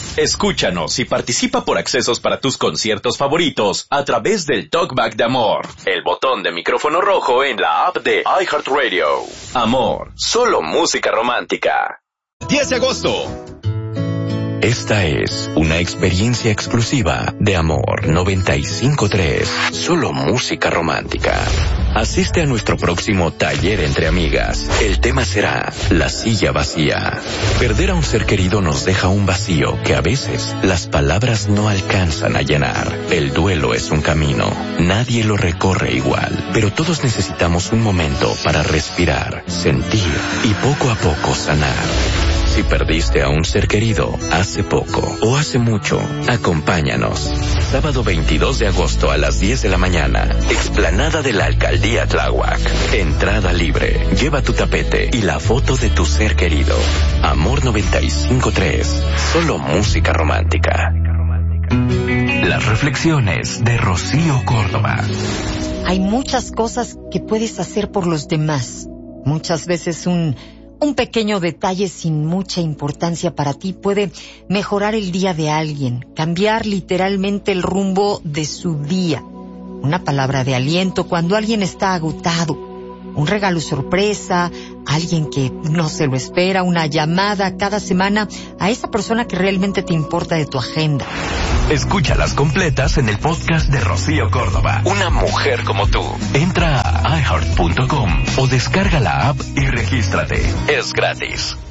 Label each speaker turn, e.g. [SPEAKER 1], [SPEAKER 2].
[SPEAKER 1] Escúchanos y participa por accesos para tus conciertos favoritos a través del Talkback de Amor, el botón de micrófono rojo en la app de iHeartRadio. Amor, solo música romántica.
[SPEAKER 2] 10 de agosto.
[SPEAKER 3] Esta es una experiencia exclusiva de Amor 95.3, solo música romántica. Asiste a nuestro próximo taller entre amigas. El tema será la silla vacía. Perder a un ser querido nos deja un vacío que a veces las palabras no alcanzan a llenar. El duelo es un camino, nadie lo recorre igual, pero todos necesitamos un momento para respirar, sentir y poco a poco sanar. Si perdiste a un ser querido hace poco o hace mucho, acompáñanos. Sábado 22 de agosto a las 10 de la mañana, explanada de la Alcaldía Tláhuac. Entrada libre. Lleva tu tapete y la foto de tu ser querido. Amor 95.3, solo música romántica. Las reflexiones de Rocío Córdoba.
[SPEAKER 4] Hay muchas cosas que puedes hacer por los demás. Muchas veces un pequeño detalle sin mucha importancia para ti puede mejorar el día de alguien, cambiar literalmente el rumbo de su día. Una palabra de aliento cuando alguien está agotado, un regalo sorpresa, alguien que no se lo espera, una llamada cada semana a esa persona que realmente te importa de tu agenda.
[SPEAKER 3] Escúchalas completas en el podcast de Rocío Córdoba. Una mujer como tú. Entra a iHeart.com o descarga la app y regístrate. Es gratis.